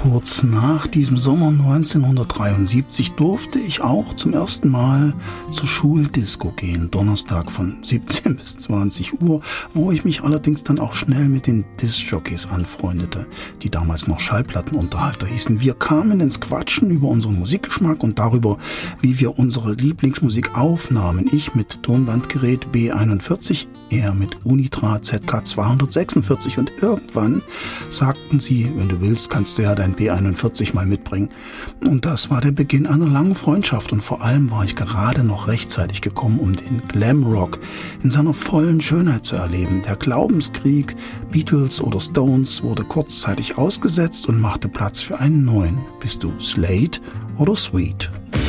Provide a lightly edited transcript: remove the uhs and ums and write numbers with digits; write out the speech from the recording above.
Kurz nach diesem Sommer 1973 durfte ich auch zum ersten Mal zur Schuldisco gehen, Donnerstag von 17 bis 20 Uhr, wo ich mich allerdings dann auch schnell mit den Diskjockeys anfreundete, die damals noch Schallplattenunterhalter hießen. Wir kamen ins Quatschen über unseren Musikgeschmack und darüber, wie wir unsere Lieblingsmusik aufnahmen. Ich mit Tonbandgerät B41, er mit Unitra ZK246 und irgendwann sagten sie, wenn du willst, kannst du ja dein B41 mal mitbringen. Und das war der Beginn einer langen Freundschaft und vor allem war ich gerade noch rechtzeitig gekommen, um den Glamrock in seiner vollen Schönheit zu erleben. Der Glaubenskrieg, Beatles oder Stones wurde kurzzeitig ausgesetzt und machte Platz für einen neuen. Bist du Slade oder Sweet?